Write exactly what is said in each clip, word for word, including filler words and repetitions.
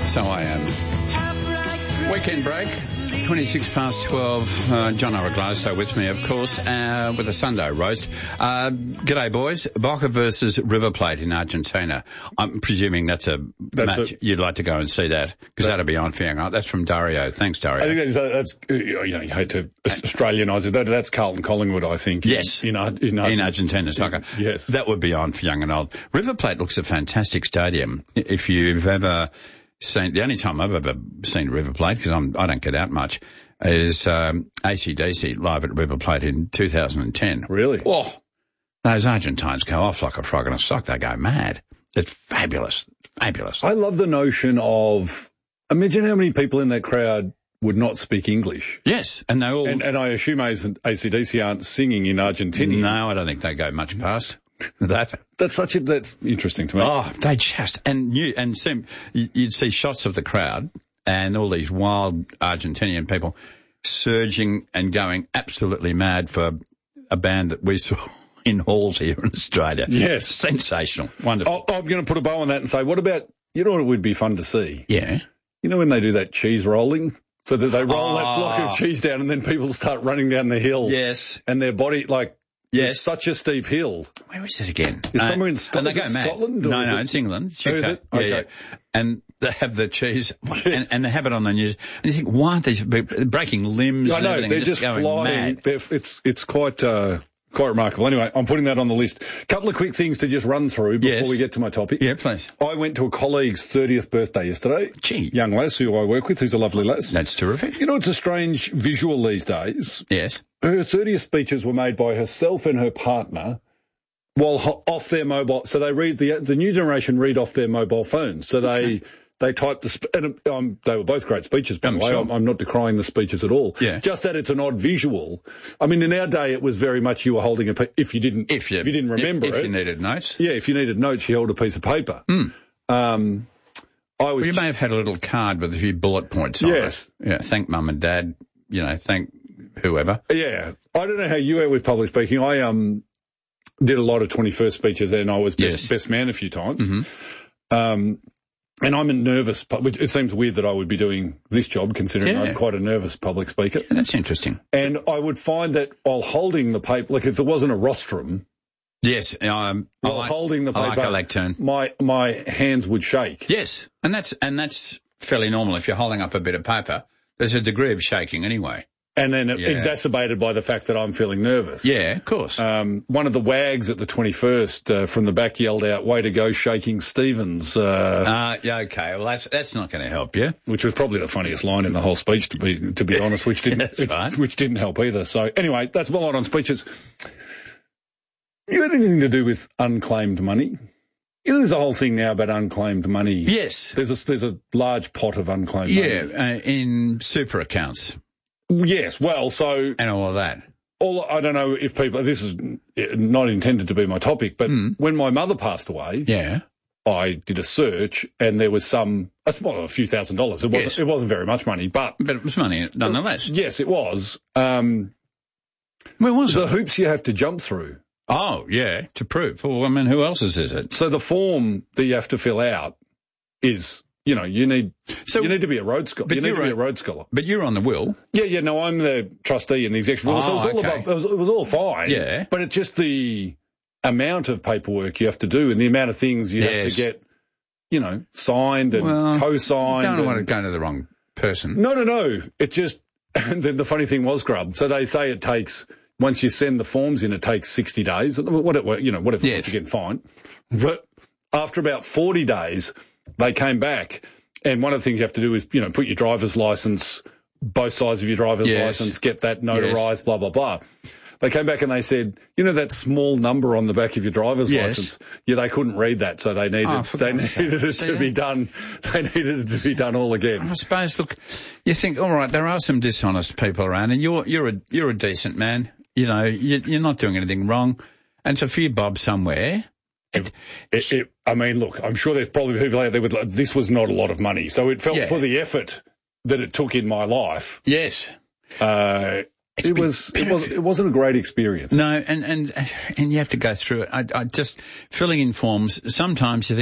So I am. Weekend break, twenty-six past twelve. Uh, John Araglaso with me, of course, uh, with a Sunday roast. Uh, g'day, boys. Boca versus River Plate in Argentina. I'm presuming that's a that's match. A, you'd like to go and see that, because that, that'll be on for young. That's from Dario. Thanks, Dario. I think that's, that's you know, you hate to Australianise it. That, that's Carlton Collingwood, I think. Yes. In, in, in, in Argentina soccer. Yes. That would be on for young and old. River Plate looks a fantastic stadium. If you've ever seen, the only time I've ever seen River Plate, because I'm I don't get out much, is um, A C D C live at River Plate in two thousand ten. Really? Oh, those Argentines go off like a frog in a sock. They go mad. It's fabulous, fabulous. I love the notion of, imagine how many people in that crowd would not speak English. Yes, and they all... And, and I assume A C D C aren't singing in Argentina. No, I don't think they go much past that. That's such a, that's interesting to me. Oh, they just, and you, and see, you'd see shots of the crowd and all these wild Argentinian people surging and going absolutely mad for a band that we saw in halls here in Australia. Yes. Sensational. Wonderful. Oh, I'm going to put a bow on that and say, what about, you know what it would be fun to see? Yeah. You know when they do that cheese rolling? So that they roll oh. that block of cheese down and then people start running down the hill. Yes. And their body, like, yes. It's such a steep hill. Where is it again? Is uh, somewhere in Scotland? Is it Scotland? No, no, it's England. It's oh, is it? Yeah, Okay. yeah. And they have the cheese, and, and they have it on the news. And you think, why aren't these breaking limbs? I and know, everything, they're just, just going flying. mad. They're, it's it's quite uh, quite remarkable. Anyway, I'm putting that on the list. Couple of quick things to just run through before yes. we get to my topic. Yeah, please. I went to a colleague's thirtieth birthday yesterday. Gee. Young lass who I work with, who's a lovely lass. That's terrific. You know, it's a strange visual these days. Yes. Her thirtieth speeches were made by herself and her partner while ho- off their mobile. So they read, the the new generation read off their mobile phones. So they... Okay. They typed the, sp- and um, they were both great speeches, by the way. Sure. I'm, I'm not decrying the speeches at all. Yeah. Just that it's an odd visual. I mean, in our day, it was very much you were holding a, pe- if you didn't, if you, if you didn't remember if, it. If you needed notes. Yeah, if you needed notes, you held a piece of paper. Mm. Um, I was. Well, you may have had a little card with a few bullet points on yes. it. Yeah. Thank mum and dad, you know, thank whoever. Yeah. I don't know how you were with public speaking. I, um, did a lot of twenty-first speeches and I was best, yes. best man a few times. Mm-hmm. Um, And I'm a nervous, it seems weird that I would be doing this job considering yeah. I'm quite a nervous public speaker. Yeah, that's interesting. And I would find that while holding the paper, like if there wasn't a rostrum. Yes. Um, while I like, holding the paper, I like a lectern. My, my hands would shake. Yes. And that's, and that's fairly normal. If you're holding up a bit of paper, there's a degree of shaking anyway. And then yeah. exacerbated by the fact that I'm feeling nervous. Yeah, of course. Um, one of the wags at the twenty-first uh, from the back yelled out, "Way to go, Shaking Stevens." Uh, uh, yeah, okay. Well, that's that's not going to help you. Which was probably the funniest line in the whole speech, to be to be honest, which didn't that's right. which didn't help either. So anyway, that's my line on speeches. You had anything to do with unclaimed money? You know, there's a whole thing now about unclaimed money. Yes. There's a there's a large pot of unclaimed yeah, money. Yeah, uh, in super accounts. Yes, well, so... And all of that. All, I don't know if people... This is not intended to be my topic, but mm. when my mother passed away, yeah, I did a search and there was some... Well, a few thousand dollars. It wasn't, yes. it wasn't very much money, but... But it was money nonetheless. Yes, it was. Um, Where was the it? The hoops you have to jump through. Oh, yeah, to prove. Well, I mean, who else's is it? So the form that you have to fill out is... You know, you need so, you need to be a road scholar. You need to be a road scholar. But you're on the will. Yeah, yeah. No, I'm the trustee and the executive. Oh, so it was all okay. above, it was, it was all fine. Yeah. But it's just the amount of paperwork you have to do and the amount of things you yes. have to get, you know, signed and well, co-signed. You don't and, want to go to the wrong person. No, no, no. It just, and then the funny thing was, Grub, so they say it takes, once you send the forms in, it takes sixty days. Whatever, you know, whatever, yes. once again, fine. But after about forty days, they came back. And one of the things you have to do is, you know, put your driver's license, both sides of your driver's yes. license, get that notarized, yes. blah, blah, blah. They came back and they said, you know, that small number on the back of your driver's yes. license. Yeah, they couldn't read that, so they needed, oh, they needed it to be done. They needed it to be done all again. I suppose, look, you think, all right, there are some dishonest people around, and you're you're a you're a decent man. You know, you, you're not doing anything wrong, and it's a few bob somewhere. It, it, it, I mean, look, I'm sure there's probably people out there with, like, this was not a lot of money. So it felt yeah. for the effort that it took in my life. Yes. Uh, it was, it was, it wasn't a great experience. No, and, and, and you have to go through it. I, I just, filling in forms, sometimes you think,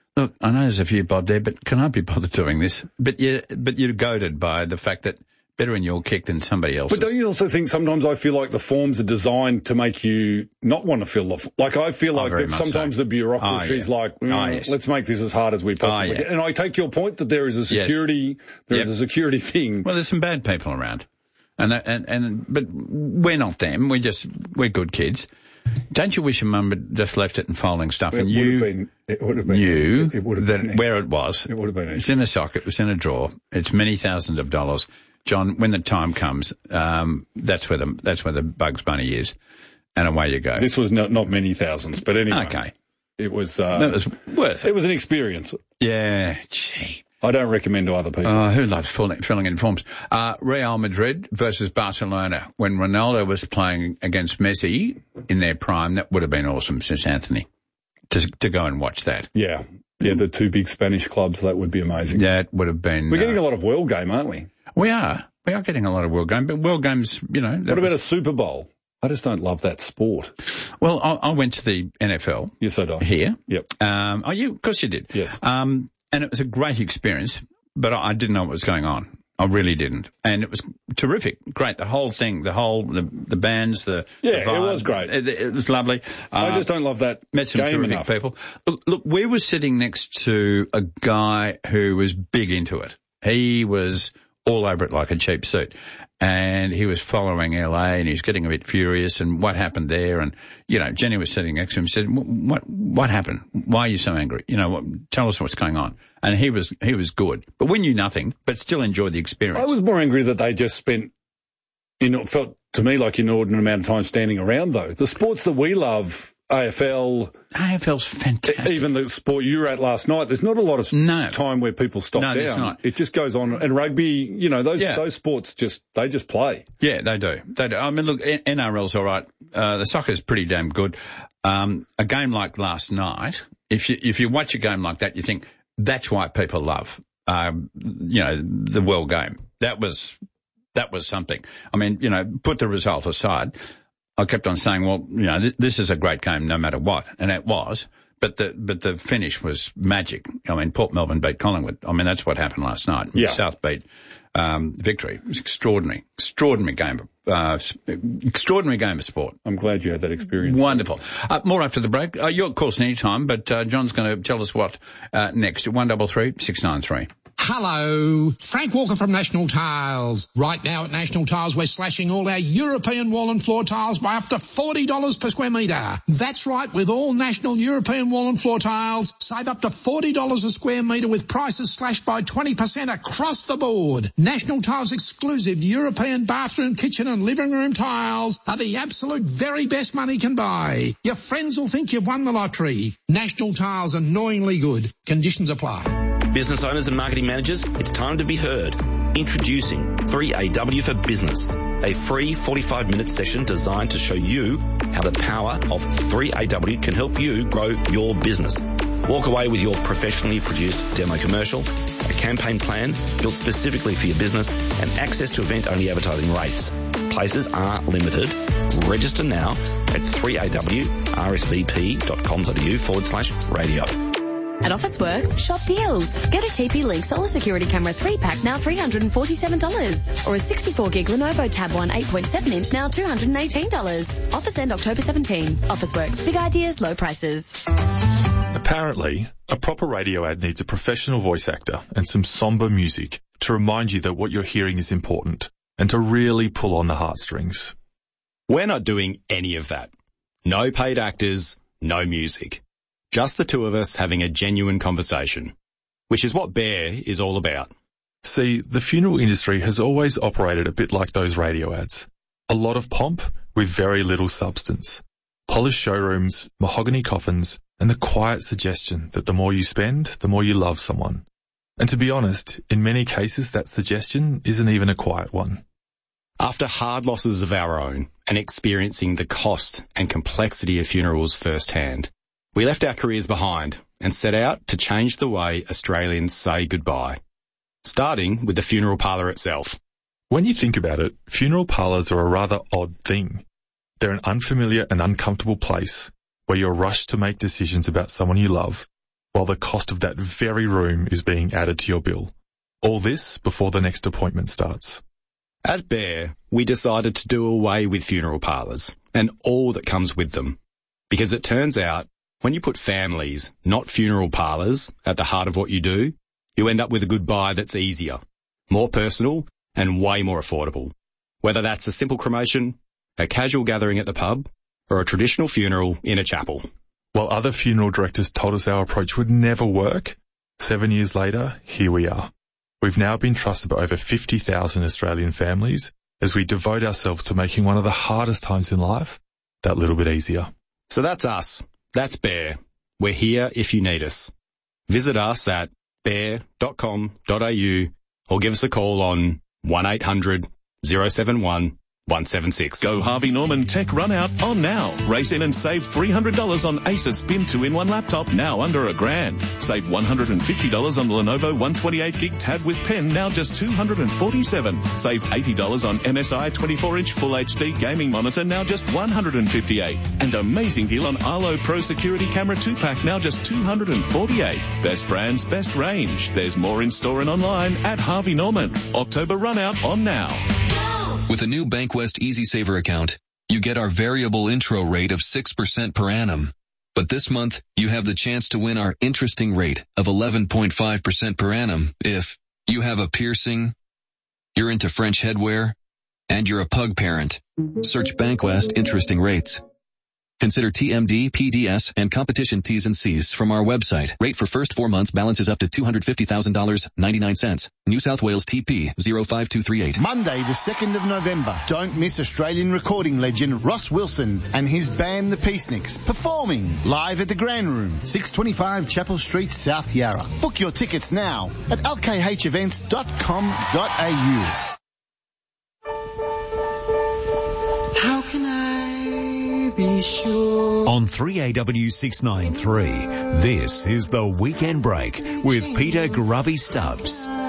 Look, I know there's a few bob there, but can I be bothered doing this? But you, but you're goaded by the fact that better in your kick than somebody else. But don't you also think sometimes I feel like the forms are designed to make you not want to fill the... Like, I feel like oh, that sometimes so. the bureaucracy is oh, yeah. like, mm, oh, yes. let's make this as hard as we possibly oh, yeah. can. And I take your point that there is a security, yes. there yep. is a security thing. Well, there's some bad people around. And, that, and, and, but we're not them. We're just, we're good kids. Don't you wish your mum had just left it in folding stuff it and you been, it would have been, knew it, it would have that been where it was? It would have been It's in a socket, it was in a drawer, it's many thousands of dollars. John, when the time comes, um, that's where the, that's where the Bugs Bunny is. And away you go. This was not, not many thousands, but anyway. Okay. It was, uh, that was worth it. It was an experience. Yeah, gee. I don't recommend to other people. Oh, who loves filling, filling in forms? Uh, Real Madrid versus Barcelona. When Ronaldo was playing against Messi in their prime, that would have been awesome, says Anthony, to, to go and watch that. Yeah. Yeah, the two big Spanish clubs, that would be amazing. Yeah, it would have been. We're getting uh, a lot of world game, aren't we? We are. We are getting a lot of world game, but world games, you know. What about was... a Super Bowl? I just don't love that sport. Well, I, I went to the N F L. Yes, I did. Here. Yep. Um, oh, you, of course you did. Yes. Um, and it was a great experience, but I, I didn't know what was going on. I really didn't. And it was terrific. Great. The whole thing, the whole, the, the bands, the, yeah, the vibe, it was great. It, it was lovely. I uh, just don't love that. Met some game terrific enough. people. Look, look, we were sitting next to a guy who was big into it. He was all over it like a cheap suit. And he was following L A and he was getting a bit furious and what happened there. And, you know, Jenny was sitting next to him and said, what, what happened? Why are you so angry? You know, what, tell us what's going on. And he was, he was good, but we knew nothing, but still enjoyed the experience. I was more angry that they just spent, you know, it felt to me like an inordinate amount of time standing around though. The sports that we love, A F L. A F L's fantastic. Even the sport you were at last night, there's not a lot of no. time where people stop no, down. There's not. It just goes on. And rugby, you know, those yeah. those sports just, they just play. Yeah, they do. They do. I mean, look, N R L's all right. Uh, the soccer's pretty damn good. Um, a game like last night, if you, if you watch a game like that, you think that's why people love, um, you know, the world game. That was, that was something. I mean, you know, put the result aside. I kept on saying, well, you know, th- this is a great game no matter what, and it was. But the but the finish was magic. I mean, Port Melbourne beat Collingwood. I mean, that's what happened last night. Yeah. South beat um, Victory. It was extraordinary, extraordinary game, uh, extraordinary game of sport. I'm glad you had that experience. Wonderful. Uh, more after the break. Uh, you're of course any time, but uh, John's going to tell us what uh, next. One double three six nine three. Hello, Frank Walker from National Tiles. Right now at National Tiles, we're slashing all our European wall and floor tiles by up to forty dollars per square metre. That's right, with all National European wall and floor tiles, save up to forty dollars a square metre with prices slashed by twenty percent across the board. National Tiles exclusive European bathroom, kitchen and living room tiles are the absolute very best money can buy. Your friends will think you've won the lottery. National Tiles, annoyingly good. Conditions apply. Business owners and marketing managers, it's time to be heard. Introducing three A W for Business, a free forty-five minute session designed to show you how the power of three A W can help you grow your business. Walk away with your professionally produced demo commercial, a campaign plan built specifically for your business, and access to event-only advertising rates. Places are limited. Register now at three A W R S V P dot com dot a u forward slash radio. At Officeworks, shop deals. Get a T P-Link Solar Security Camera three pack now three hundred forty-seven dollars. Or a sixty-four gig Lenovo Tab one eight point seven inch now two hundred eighteen dollars. Offers end October seventeenth. Officeworks. Big ideas, low prices. Apparently, a proper radio ad needs a professional voice actor and some somber music to remind you that what you're hearing is important and to really pull on the heartstrings. We're not doing any of that. No paid actors, no music. Just the two of us having a genuine conversation, which is what Bear is all about. See, the funeral industry has always operated a bit like those radio ads. A lot of pomp with very little substance. Polished showrooms, mahogany coffins, and the quiet suggestion that the more you spend, the more you love someone. And to be honest, in many cases that suggestion isn't even a quiet one. After hard losses of our own and experiencing the cost and complexity of funerals firsthand, we left our careers behind and set out to change the way Australians say goodbye, starting with the funeral parlour itself. When you think about it, funeral parlours are a rather odd thing. They're an unfamiliar and uncomfortable place where you're rushed to make decisions about someone you love, while the cost of that very room is being added to your bill. All this before the next appointment starts. At Bear, we decided to do away with funeral parlours and all that comes with them. Because it turns out, when you put families, not funeral parlours, at the heart of what you do, you end up with a goodbye that's easier, more personal, and way more affordable. Whether that's a simple cremation, a casual gathering at the pub, or a traditional funeral in a chapel. While other funeral directors told us our approach would never work, seven years later, here we are. We've now been trusted by over fifty thousand Australian families as we devote ourselves to making one of the hardest times in life that little bit easier. So that's us. That's Bear. We're here if you need us. Visit us at bear dot com dot a u or give us a call on one eight hundred oh seven one one seven six. Go Harvey Norman Tech Run Out on now. Race in and save three hundred dollars on Asus Spin two in one laptop, now under a grand. Save one hundred fifty dollars on Lenovo one twenty-eight gig tab with pen, now just two hundred forty-seven dollars. Save eighty dollars on M S I twenty-four inch Full H D gaming monitor, now just one hundred fifty-eight dollars. And amazing deal on Arlo Pro Security Camera two pack, now just two hundred forty-eight dollars. Best brands, best range. There's more in store and online at Harvey Norman. October Run Out on now. With a new Bankwest Easy Saver account, you get our variable intro rate of six percent per annum. But this month, you have the chance to win our interesting rate of eleven point five percent per annum if you have a piercing, you're into French headwear, and you're a pug parent. Search Bankwest Interesting Rates. Consider T M D, P D S, and competition T's and C's from our website. Rate for first four months balances up to two hundred fifty thousand dollars and ninety-nine cents. New South Wales T P zero five two three eight. Monday the second of November. Don't miss Australian recording legend Ross Wilson and his band The Peaceniks performing live at the Grand Room, six twenty-five Chapel Street, South Yarra. Book your tickets now at l k h events dot com dot a u. How can I be sure? On three A W six ninety-three, this is The Weekend Break with Peter Grubby Stubbs.